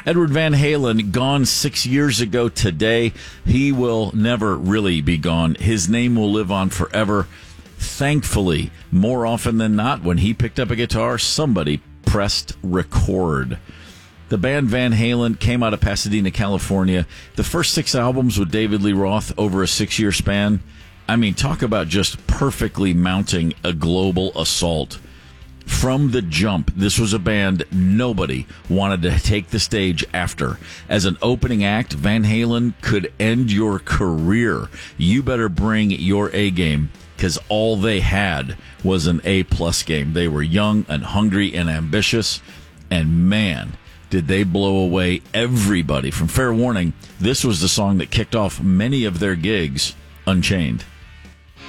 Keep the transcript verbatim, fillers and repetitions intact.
Edward Van Halen, gone six years ago today. He will never really be gone. His name will live on forever. Thankfully, more often than not, when he picked up a guitar, somebody pressed record. The band Van Halen came out of Pasadena, California. The first six albums with David Lee Roth over a six-year span. I mean, talk about just perfectly mounting a global assault. From the jump, this was a band nobody wanted to take the stage after. As an opening act, Van Halen could end your career. You better bring your A game, because all they had was an A-plus game. They were young and hungry and ambitious, and man, did they blow away everybody. From Fair Warning, this was the song that kicked off many of their gigs, Unchained.